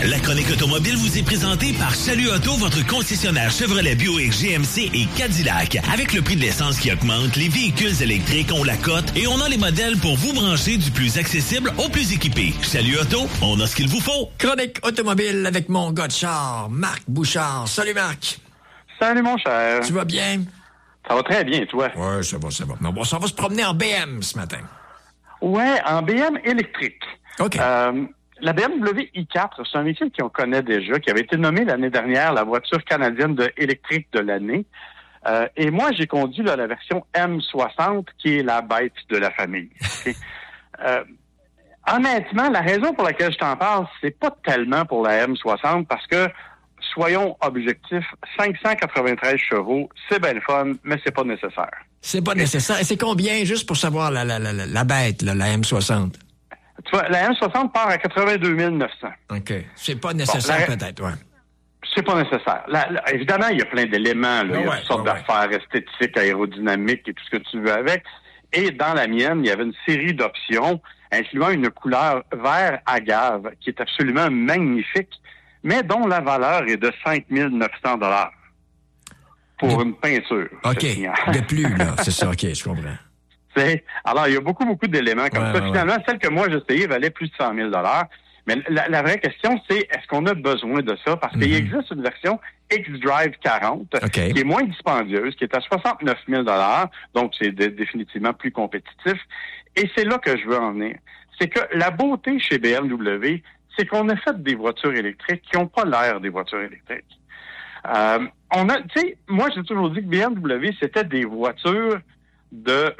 La chronique automobile vous est présentée par Chalut Auto, votre concessionnaire Chevrolet, Buick, GMC et Cadillac. Avec le prix de l'essence qui augmente, les véhicules électriques ont la cote et on a les modèles pour vous brancher du plus accessible au plus équipé. Chalut Auto, on a ce qu'il vous faut. Chronique automobile avec mon gars de char, Marc Bouchard. Salut Marc. Salut mon cher. Tu vas bien? Ça va très bien, toi? Ouais, ça va. Non, bon, ça va se promener en BM ce matin. Ouais, en BM électrique. OK. La BMW i4, c'est un véhicule qu'on connaît déjà, qui avait été nommé l'année dernière la voiture canadienne électrique de l'année. Et moi, j'ai conduit la version M60, qui est la bête de la famille. Okay? Honnêtement, la raison pour laquelle je t'en parle, c'est pas tellement pour la M60, parce que, soyons objectifs, 593 chevaux, c'est bien le fun, mais c'est pas nécessaire. C'est pas nécessaire. Et c'est combien, juste pour savoir la bête, la M60? Tu vois, la M60 part à 82 900. OK. C'est pas nécessaire, peut-être, ouais. C'est pas nécessaire. Évidemment, il y a plein d'éléments. Là. Il y a toutes sortes d'affaires esthétiques, aérodynamiques et tout ce que tu veux avec. Et dans la mienne, il y avait une série d'options, incluant une couleur vert agave, qui est absolument magnifique, mais dont la valeur est de 5 900 $ pour une peinture. OK. De plus, là. C'est ça, OK, je comprends. Alors, il y a beaucoup d'éléments comme ça. Finalement, celle que moi, j'ai essayée valait plus de 100 000 $. Mais la vraie question, c'est est-ce qu'on a besoin de ça? Parce qu'il existe une version X-Drive 40 qui est moins dispendieuse, qui est à 69 000 $, donc c'est définitivement plus compétitif. Et c'est là que je veux en venir. C'est que la beauté chez BMW, c'est qu'on a fait des voitures électriques qui n'ont pas l'air des voitures électriques. Moi, j'ai toujours dit que BMW, c'était des voitures de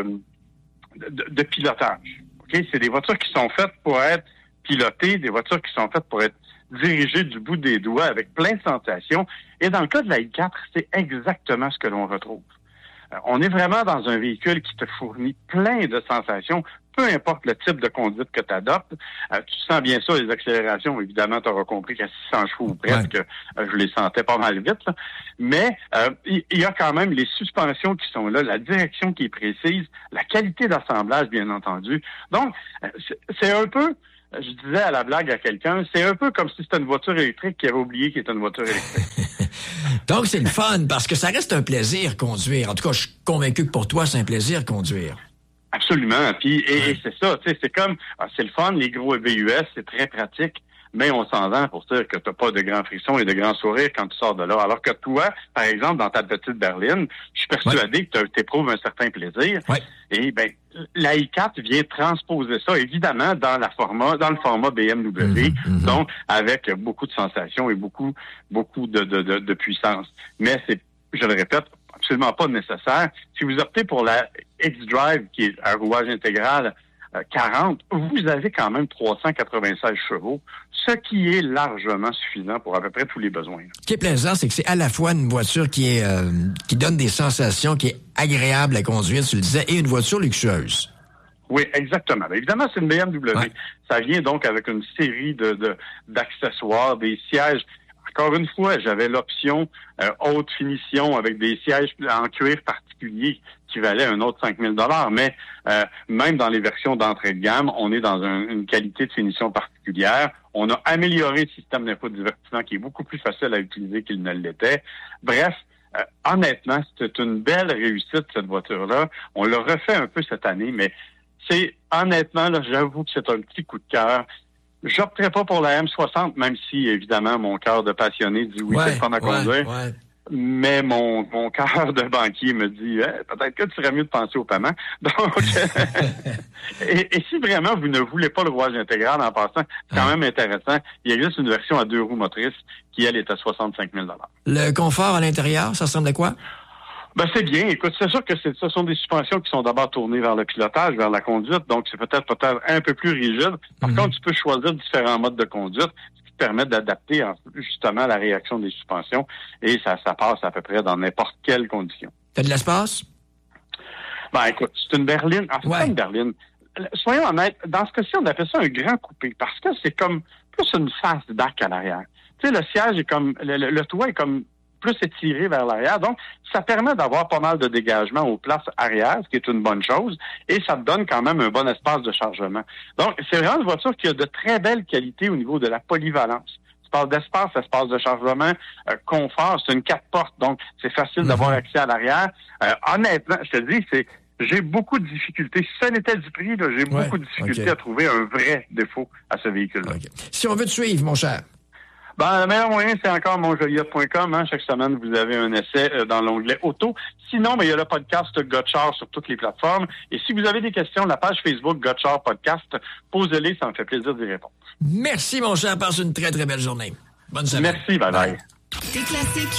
pilotage. Okay? C'est des voitures qui sont faites pour être pilotées, des voitures qui sont faites pour être dirigées du bout des doigts avec plein de sensations. Et dans le cas de la i4, c'est exactement ce que l'on retrouve. On est vraiment dans un véhicule qui te fournit plein de sensations, peu importe le type de conduite que tu adoptes. Tu sens bien ça, les accélérations, évidemment, tu auras compris qu'à 600 chevaux ou presque, je les sentais pas mal vite. Là. Mais il y a quand même les suspensions qui sont là, la direction qui est précise, la qualité d'assemblage, bien entendu. Donc, c'est un peu... Je disais à la blague à quelqu'un, c'est un peu comme si c'était une voiture électrique qui avait oublié qu'il était une voiture électrique. Donc, c'est le fun, parce que ça reste un plaisir conduire. En tout cas, je suis convaincu que pour toi, c'est un plaisir conduire. Absolument. Puis, et c'est ça, tu sais, c'est comme, c'est le fun, les gros VUS, c'est très pratique, mais on s'entend pour dire que t'as pas de grands frissons et de grands sourires quand tu sors de là. Alors que toi, par exemple, dans ta petite berline, je suis persuadé que tu éprouves un certain plaisir. Ouais. Et ben, la i4 vient transposer ça, évidemment, dans le format BMW, donc avec beaucoup de sensations et beaucoup de puissance. Mais c'est, je le répète, absolument pas nécessaire. Si vous optez pour la X-Drive, qui est un rouage intégral 40, vous avez quand même 396 chevaux, ce qui est largement suffisant pour à peu près tous les besoins. Ce qui est plaisant, c'est que c'est à la fois une voiture qui donne des sensations, qui est agréable à conduire, tu le disais, et une voiture luxueuse. Oui, exactement. Évidemment, c'est une BMW. Ouais. Ça vient donc avec une série d'accessoires, des sièges. Encore une fois, j'avais l'option haute finition avec des sièges en cuir particulier qui valaient un autre 5 000 $. Mais même dans les versions d'entrée de gamme, on est dans une qualité de finition particulière. On a amélioré le système d'infodivertissement qui est beaucoup plus facile à utiliser qu'il ne l'était. Bref, honnêtement, c'est une belle réussite, cette voiture-là. On l'a refait un peu cette année, mais c'est honnêtement, là, j'avoue que c'est un petit coup de cœur. J'opterais pas pour la M60, même si, évidemment, mon cœur de passionné dit oui, c'est le fun à conduire. Ouais. Mais mon cœur de banquier me dit peut-être que tu serais mieux de penser au paiement. Donc, et si vraiment vous ne voulez pas le rouage intégral en passant, c'est quand même intéressant. Il existe une version à 2 roues motrices qui, elle, est à 65 000 $. Le confort à l'intérieur, ça ressemble à quoi? Ben, c'est bien. Écoute, c'est sûr que ce sont des suspensions qui sont d'abord tournées vers le pilotage, vers la conduite, donc c'est peut-être un peu plus rigide. Par contre, tu peux choisir différents modes de conduite, ce qui te permet d'adapter justement la réaction des suspensions, et ça passe à peu près dans n'importe quelle condition. T'as de l'espace? Ben, écoute, c'est une berline. En fait, c'est une berline. Soyons honnêtes, dans ce cas-ci, on appelle ça un grand coupé, parce que c'est comme plus une face d'arc à l'arrière. Tu sais, le siège est comme, le toit est comme plus étiré vers l'arrière. Donc, ça permet d'avoir pas mal de dégagement aux places arrière, ce qui est une bonne chose, et ça te donne quand même un bon espace de chargement. Donc, c'est vraiment une voiture qui a de très belles qualités au niveau de la polyvalence. Tu parles d'espace de chargement, confort, c'est une 4 portes, donc c'est facile d'avoir accès à l'arrière. Honnêtement, je te dis, j'ai beaucoup de difficultés. Si ça n'était du prix, là, j'ai beaucoup de difficultés à trouver un vrai défaut à ce véhicule-là. Okay. Si on veut te suivre, mon cher. Le meilleur moyen, c'est encore monjoliette.com. Hein. Chaque semaine, vous avez un essai dans l'onglet auto. Sinon, il y a le podcast Gotchard sur toutes les plateformes. Et si vous avez des questions, la page Facebook Gotchard Podcast, posez-les, ça me fait plaisir d'y répondre. Merci, mon cher. Passe une très, très belle journée. Bonne semaine. Merci, bye-bye. Des classiques